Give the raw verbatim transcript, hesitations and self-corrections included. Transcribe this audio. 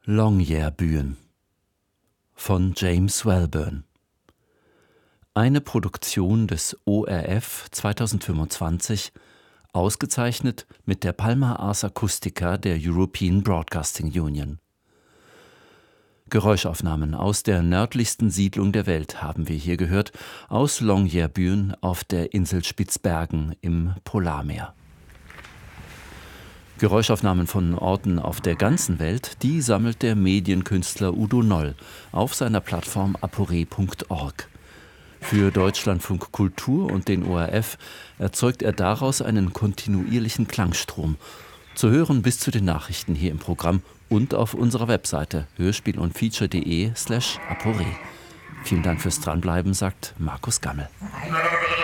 Longyearbyen von James Wellburn. Eine Produktion des O R F zweitausendfünfundzwanzig, ausgezeichnet mit der Palma Ars Acustica der European Broadcasting Union. Geräuschaufnahmen aus der nördlichsten Siedlung der Welt haben wir hier gehört, aus Longyearbyen auf der Insel Spitzbergen im Polarmeer. Geräuschaufnahmen von Orten auf der ganzen Welt, die sammelt der Medienkünstler Udo Noll auf seiner Plattform apore punkt org. Für Deutschlandfunk Kultur und den O R F erzeugt er daraus einen kontinuierlichen Klangstrom. Zu hören bis zu den Nachrichten hier im Programm und auf unserer Webseite hörspiel und feature punkt de slash apore. Vielen Dank fürs Dranbleiben, sagt Markus Gammel.